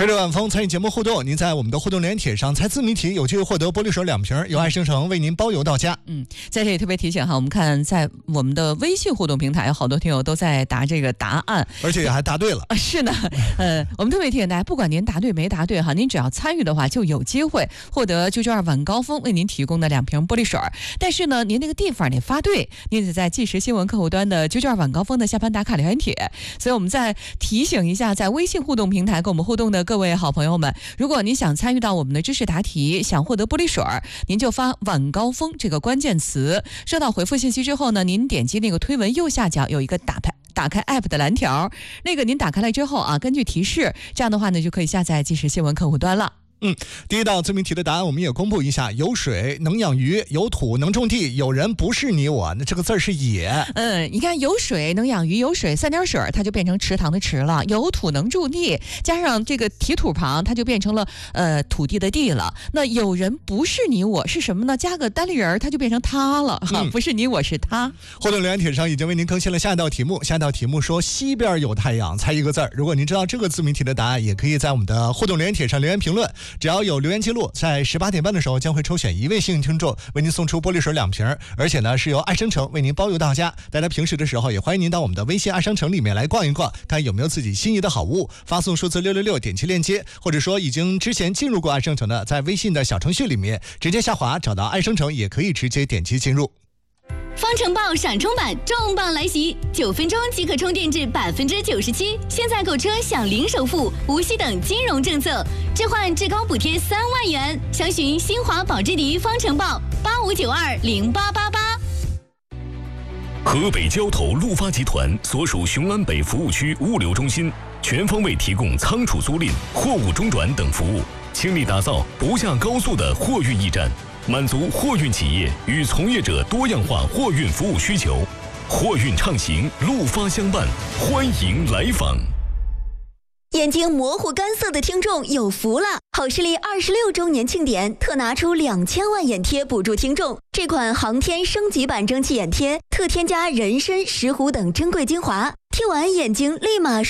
吃着晚风参与节目互动，您在我们的互动留言帖上猜字谜题，有机会获得玻璃水2瓶，由爱生成为您包邮到家。 在这里特别提醒哈，我们看在我们的微信互动平台，有好多听友都在答这个答案， 而且还答对了。 是的，我们特别提醒大家，不管您答对没答对哈，您只要参与的话，就有机会获得992晚高峰为您提供的2瓶玻璃水。但是呢，您那个地方得发对，您得在即时新闻客户端的992晚高峰的下盘打卡留言帖。所以我们再提醒一下，在微信互动平台跟我们互动的各位好朋友们，如果您想参与到我们的知识答题，想获得玻璃水，您就发晚高峰这个关键词，收到回复信息之后呢，您点击那个推文右下角有一个打开 app 的蓝条，那个您打开了之后啊，根据提示，这样的话呢就可以下载即时新闻客户端了。 第一道字谜题的答案我们也公布一下：有水能养鱼，有土能种地，有人不是你我，那这个字是也。 你看有水能养鱼，有水3点水它就变成池塘的池了，有土能种地，加上这个提土旁，它就变成了土地的地了。那有人不是你我是什么呢？加个单立人，它就变成他了不是你我是他。 互动留言帖上已经为您更新了下一道题目，下一道题目说西边有太阳，猜一个字儿。如果您知道这个字谜题的答案，也可以在我们的互动留言帖上留言评论。只要有留言记录，在18点半的时候将会抽选1位幸运听众，为您送出玻璃水2瓶，而且呢是由爱生成为您包邮到家。大家平时的时候也欢迎您到我们的微信爱生成里面来逛一逛，看有没有自己心仪的好物，发送数字666，点击链接，或者说已经之前进入过爱生成的，在微信的小程序里面直接下滑找到爱生成，也可以直接点击进入。 方程豹闪充版重磅来袭，9分钟即可充电至97%，现在购车享零首付、无息等金融政策，置换至高补贴3万元。详询新华宝之迪方程豹85920888。 河北交投陆发集团所属雄安北服务区物流中心，全方位提供仓储租赁、货物中转等服务，倾力打造不下高速的货运驿站，满足货运企业与从业者多样化货运服务需求。货运畅行，陆发相伴，欢迎来访。 眼睛模糊干涩的听众有福了！好视力26周年庆典特拿出2000万眼贴补助听众。这款航天升级版蒸汽眼贴特添加人参、石斛等珍贵精华，贴完眼睛立马